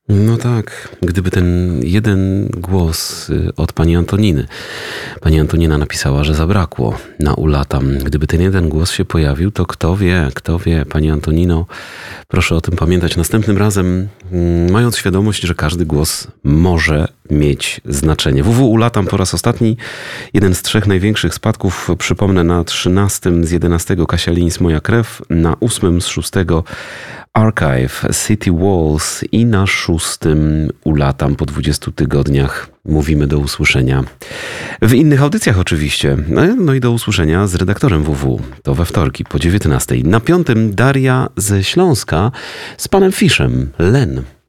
No tak, gdyby ten jeden głos od pani Antoniny. Pani Antonina napisała, że zabrakło na ulatam. Gdyby ten jeden głos się pojawił, to kto wie, pani Antonino, proszę o tym pamiętać następnym razem, mając świadomość, że każdy głos może mieć znaczenie. Ulatam po raz ostatni. Jeden z 3 największych spadków, przypomnę, na 13 z 11 Kasia Lińs Moja krew, na 8 z 6 Archive, City Walls i na 6 Ulatam po 20 tygodniach. Mówimy do usłyszenia w innych audycjach oczywiście. No i do usłyszenia z redaktorem WW. To we wtorki po 19. Na 5 Daria ze Śląska z panem Fiszem, Len.